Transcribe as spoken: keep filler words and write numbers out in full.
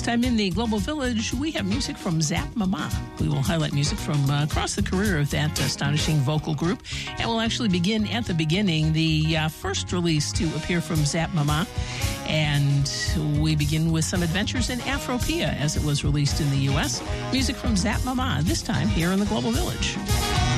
time in the Global Village, we have music from Zap Mama. We will highlight music from uh, across the career of that astonishing vocal group. And we'll actually begin at the beginning, the uh, first release to appear from Zap Mama. And we begin with some adventures in Afropia as it was released in the U S. Music from Zap Mama, this time here in the Global Village.